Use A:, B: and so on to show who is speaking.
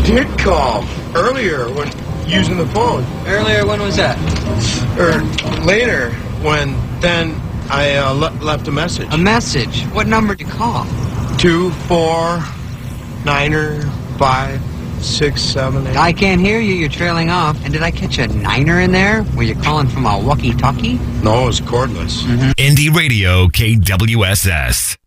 A: did call earlier when using the phone.
B: Earlier, when was that?
A: Or later, when then I left a message.
B: A message? What number did you call?
A: 249er567.
B: I can't hear you. You're trailing off. And did I catch a niner in there? Were you calling from a walkie-talkie?
A: No, it was cordless.
C: Indie Radio KWSS.